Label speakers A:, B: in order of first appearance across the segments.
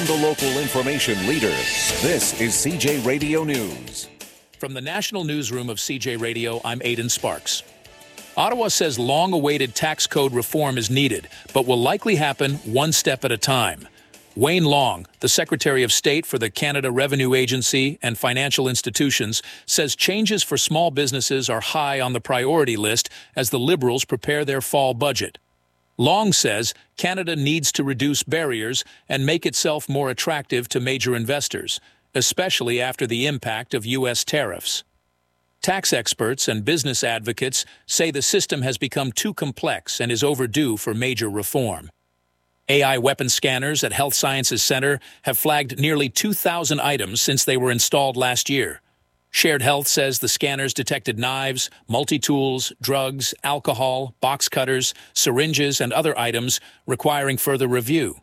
A: From the local information leader, this is CJ Radio News.
B: From the National Newsroom of CJ Radio, I'm Aidan Sparks. Ottawa says long-awaited tax code reform is needed, but will likely happen one step at a time. Wayne Long, the Secretary of State for the Canada Revenue Agency and financial institutions, says changes for small businesses are high on the priority list as the Liberals prepare their fall budget. Long says Canada needs to reduce barriers and make itself more attractive to major investors, especially after the impact of U.S. tariffs. Tax experts and business advocates say the system has become too complex and is overdue for major reform. AI weapon scanners at Health Sciences Centre have flagged nearly 2,000 items since they were installed last year. Shared Health says the scanners detected knives, multi-tools, drugs, alcohol, box cutters, syringes, and other items requiring further review.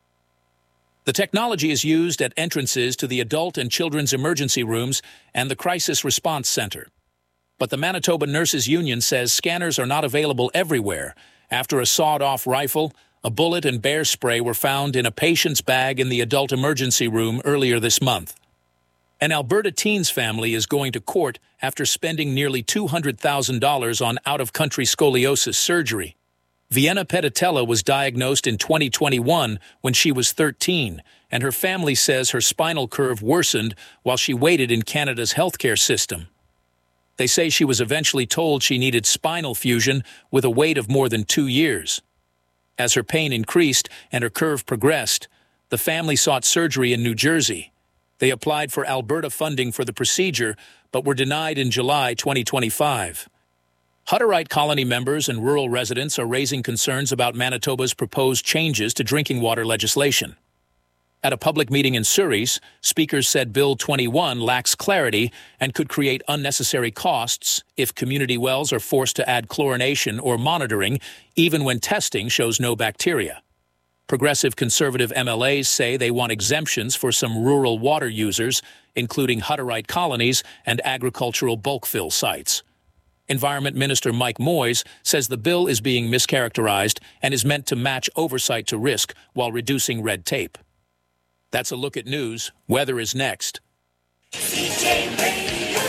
B: The technology is used at entrances to the adult and children's emergency rooms and the Crisis Response Center. But the Manitoba Nurses Union says scanners are not available everywhere. After a sawed-off rifle, a bullet and bear spray were found in a patient's bag in the adult emergency room earlier this month. An Alberta teens family is going to court after spending nearly $200,000 on out-of-country scoliosis surgery. Vienna Petitella was diagnosed in 2021 when she was 13, and her family says her spinal curve worsened while she waited in Canada's healthcare system. They say she was eventually told she needed spinal fusion with a wait of more than 2 years. As her pain increased and her curve progressed, the family sought surgery in New Jersey. They applied for Alberta funding for the procedure, but were denied in July 2025. Hutterite colony members and rural residents are raising concerns about Manitoba's proposed changes to drinking water legislation. At a public meeting in Souris, speakers said Bill 21 lacks clarity and could create unnecessary costs if community wells are forced to add chlorination or monitoring, even when testing shows no bacteria. Progressive Conservative MLAs say they want exemptions for some rural water users, including Hutterite colonies and agricultural bulk fill sites. Environment Minister Mike Moyes says the bill is being mischaracterized and is meant to match oversight to risk while reducing red tape. That's a look at news. Weather is next.
C: CJ Radio,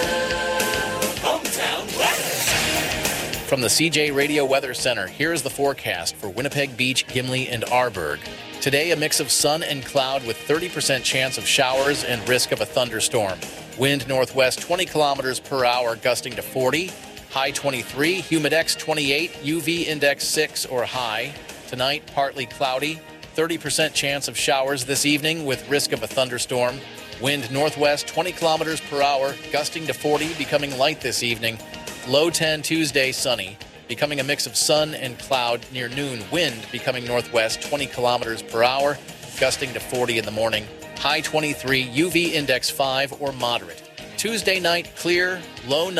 C: hometown weather.
D: From the CJ Radio Weather Center, here is the forecast for Winnipeg Beach, Gimli, and Arborg. Today, a mix of sun and cloud with 30% chance of showers and risk of a thunderstorm. Wind northwest 20 kilometers per hour, gusting to 40. High 23, humidex 28, UV index 6 or high. Tonight, partly cloudy. 30% chance of showers this evening with risk of a thunderstorm. Wind northwest 20 kilometers per hour, gusting to 40, becoming light this evening. Low 10 Tuesday, sunny, becoming a mix of sun and cloud near noon. Wind becoming northwest 20 kilometers per hour, gusting to 40 in the morning. High 23, UV index 5 or moderate. Tuesday night, clear, low 9.